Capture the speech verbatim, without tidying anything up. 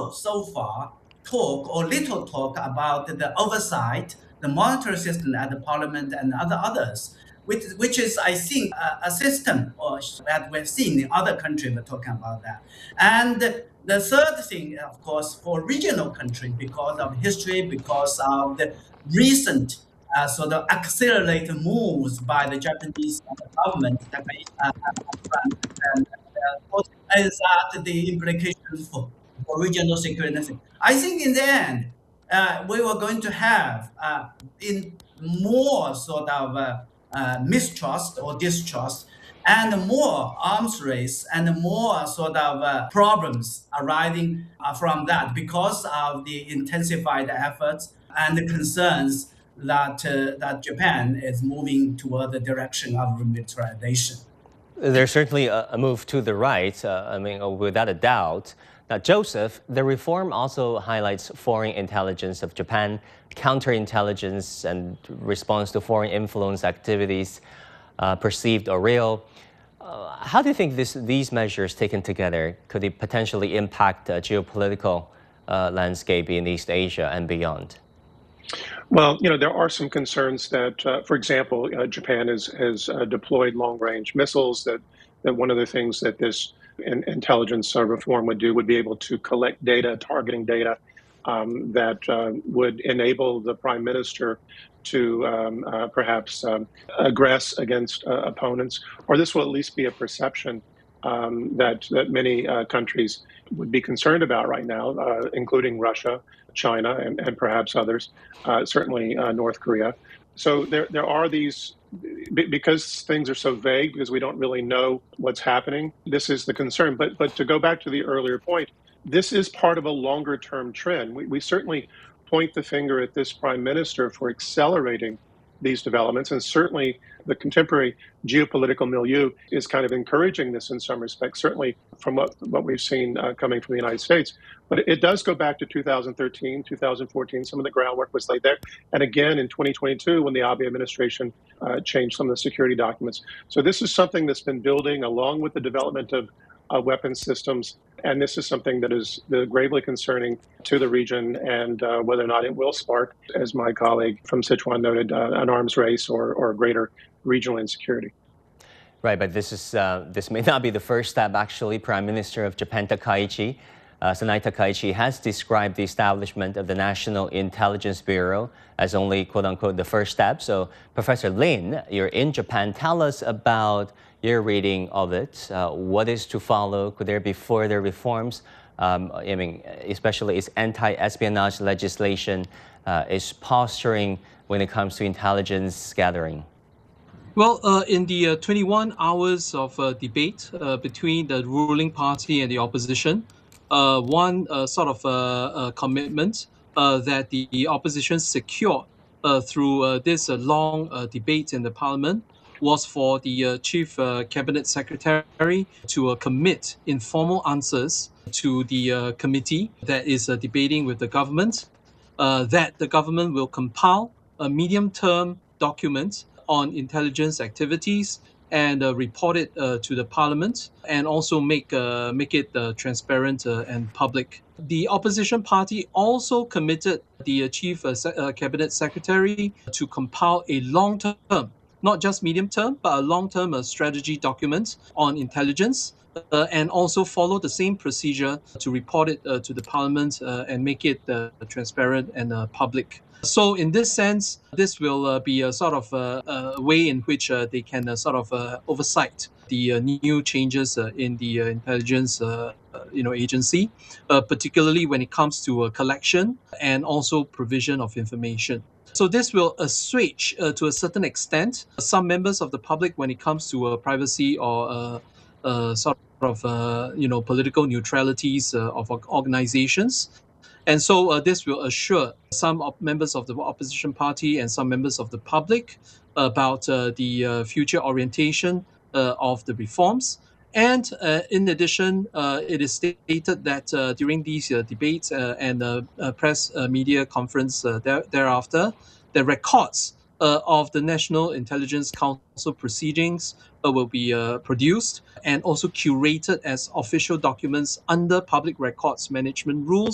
no so far talk or little talk about the oversight, the monetary system at the parliament and other others, which, which is, I think, a, a system or that we've seen in other countries we're talking about that. And the third thing, of course, for regional countries, because of history, because of the recent uh, sort of accelerated moves by the Japanese government, uh, and uh, is that the implications for, for regional security? I think in the end, uh, we were going to have uh, in more sort of uh, uh, mistrust or distrust, and more arms race and more sort of uh, problems arising uh, from that because of the intensified efforts and the concerns that uh, that Japan is moving toward the direction of remilitarization. There's certainly a, a move to the right, uh, I mean, uh, without a doubt. Now, Joseph, the reform also highlights foreign intelligence of Japan, counterintelligence, and response to foreign influence activities, uh, perceived or real. Uh, how do you think this, these measures taken together could they potentially impact the geopolitical uh, landscape in East Asia and beyond? Well, you know, there are some concerns that, uh, for example, uh, Japan has, has uh, deployed long-range missiles, that, that one of the things that this in, intelligence uh, reform would do would be able to collect data, targeting data, um, that uh, would enable the prime minister to um, uh, perhaps um, aggress against uh, opponents, or this will at least be a perception um, that, that many uh, countries would be concerned about right now, uh, including Russia, China, and, and perhaps others, uh, certainly uh, North Korea. So there, there are these, because things are so vague, because we don't really know what's happening, this is the concern. But, but to go back to the earlier point, this is part of a longer term trend. We, we certainly point the finger at this prime minister for accelerating these developments, and certainly the contemporary geopolitical milieu is kind of encouraging this in some respects, certainly from what, what we've seen uh, coming from the United States. But it does go back to two thousand thirteen, two thousand fourteen, some of the groundwork was laid there. And again, in twenty twenty-two, when the Abe administration uh, changed some of the security documents. So this is something that's been building along with the development of uh, weapons systems. And this is something that is uh, gravely concerning to the region, and uh, whether or not it will spark, as my colleague from Sichuan noted, uh, an arms race or, or greater regional insecurity. Right, but this is uh, this may not be the first step. Actually, Prime Minister of Japan Takaichi, uh, Sanai Takaichi, has described the establishment of the National Intelligence Bureau as only, quote-unquote, the first step. So, Professor Lin, you're in Japan. Tell us about your reading of it. Uh, what is to follow? Could there be further reforms? Um, I mean, especially its anti-espionage legislation uh, is posturing when it comes to intelligence gathering. Well, uh, in the uh, twenty-one hours of uh, debate uh, between the ruling party and the opposition, uh, one uh, sort of uh, uh, commitment uh, that the, the opposition secured uh, through uh, this uh, long uh, debate in the parliament was for the uh, chief uh, cabinet secretary to uh, commit informal answers to the uh, committee that is uh, debating with the government, uh, that the government will compile a medium-term document on intelligence activities and uh, report it uh, to the parliament, and also make uh, make it uh, transparent uh, and public. The opposition party also committed the uh, chief uh, se- uh, cabinet secretary to compile a long-term, not just medium-term, but a long-term uh, strategy document on intelligence, uh, and also follow the same procedure to report it uh, to the parliament uh, and make it uh, transparent and uh, public. So in this sense, this will uh, be a sort of uh, a way in which uh, they can uh, sort of uh, oversight the uh, new changes uh, in the uh, intelligence uh, uh, you know, agency, uh, particularly when it comes to uh, collection and also provision of information. So this will assuage uh, to a certain extent some members of the public when it comes to uh, privacy or uh, uh, sort of uh, you know, political neutralities uh, of organizations. And so uh, this will assure some op- members of the opposition party and some members of the public about uh, the uh, future orientation uh, of the reforms. And uh, in addition, uh, it is stated that uh, during these uh, debates uh, and uh, uh, press uh, media conference uh, there- thereafter, the records uh, of the National Intelligence Council proceedings uh, will be uh, produced and also curated as official documents under public records management rules.